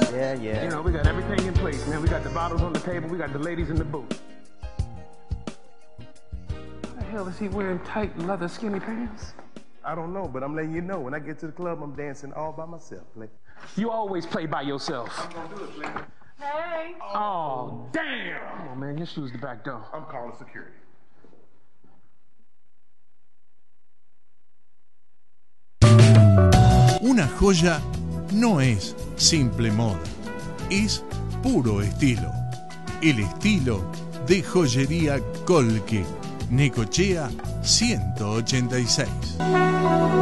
Yeah, yeah. You know, we got everything in place, man. We got the bottles on the table. We got the ladies in the booth. What the hell is he wearing tight leather skinny pants? I don't know, but I'm letting you know. When I get to the club, I'm dancing all by myself, Play. You always play by yourself. I'm gonna do it, Play. Hey. Oh, damn! Come on, man. Your shoe's the back door. I'm calling security. Una joya no es simple moda, es puro estilo. El estilo de Joyería Colque, Necochea 186.